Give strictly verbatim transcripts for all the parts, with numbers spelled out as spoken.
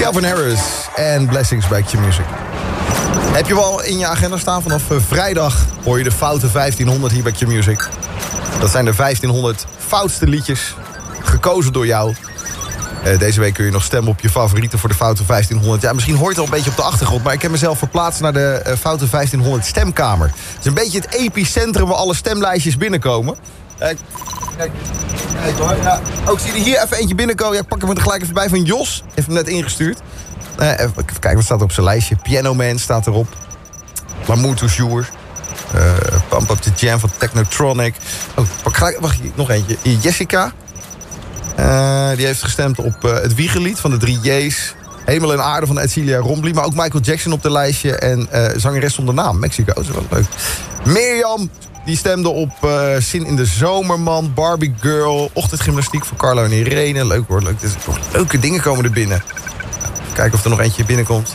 Calvin Harris en Blessings bij Q-Music. Heb je wel in je agenda staan? Vanaf uh, vrijdag hoor je de foute vijftienhonderd hier bij Q-Music. Dat zijn de vijftienhonderd foutste liedjes, gekozen door jou. Uh, deze week kun je nog stemmen op je favorieten voor de foute vijftienhonderd. Ja, misschien hoort het al een beetje op de achtergrond, maar ik heb mezelf verplaatst naar de uh, foute vijftienhonderd stemkamer. Het is een beetje het epicentrum waar alle stemlijstjes binnenkomen. Kijk, kijk, kijk hoor. Ja, ook zie je hier even eentje binnenkomen. Ja, ik pak hem er gelijk even bij van Jos. Heeft hem net ingestuurd. Uh, even, even kijken, wat staat er op zijn lijstje? Piano Man staat erop. L'amour toujours. Uh, Pump Up the Jam van Technotronic. Oh, pak gelijk, wacht, nog eentje. Jessica. Uh, die heeft gestemd op uh, het Wiegelied van de drie J's. Hemel en Aarde van Edcilia Rombly. Maar ook Michael Jackson op de lijstje. En uh, zangeres zonder naam. Mexico, dat is wel leuk. Mirjam, die stemde op uh, Zin in de Zomerman. Barbie Girl. Ochtendgymnastiek van Carlo en Irene. Leuk hoor, leuk. Dus, leuke dingen komen er binnen. Kijken of er nog eentje binnenkomt.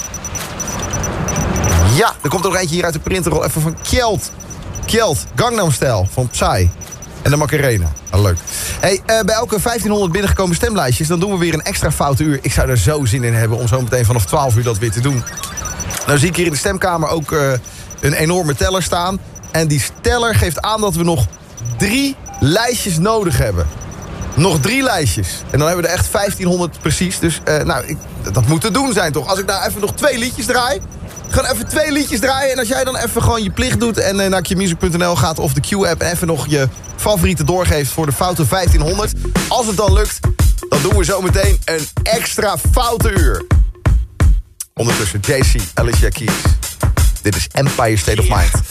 Ja, er komt er nog eentje hier uit de printerrol. Even van Kjeld. Kjeld, Gangnam Style van Psy. En de Macarena. Oh, leuk. Hey, uh, bij elke vijftienhonderd binnengekomen stemlijstjes, dan doen we weer een extra foute uur. Ik zou er zo zin in hebben om zo meteen vanaf twaalf uur dat weer te doen. Nou zie ik hier in de stemkamer ook uh, een enorme teller staan. En die teller geeft aan dat we nog drie lijstjes nodig hebben. Nog drie lijstjes. En dan hebben we er echt vijftienhonderd precies. Dus uh, nou, ik, dat moet te doen zijn toch? Als ik nou even nog twee liedjes draai. Gewoon even twee liedjes draaien. En als jij dan even gewoon je plicht doet en uh, naar qmusic punt n l gaat of de Q-app en even nog je favorieten doorgeeft voor de foute vijftienhonderd. Als het dan lukt, dan doen we zo meteen een extra foute uur. Ondertussen J C, Alicia Keys. Dit is Empire State of Mind.